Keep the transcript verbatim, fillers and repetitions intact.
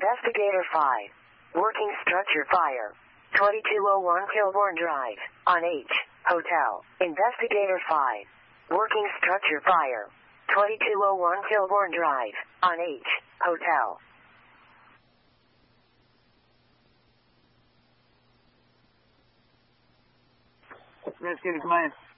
Investigator five. Working structure fire. twenty-two oh one Kilbourne Drive, on H, Hotel. Investigator five. Working structure fire. twenty-two oh one Kilbourne Drive, on H, Hotel. Investigator, come in.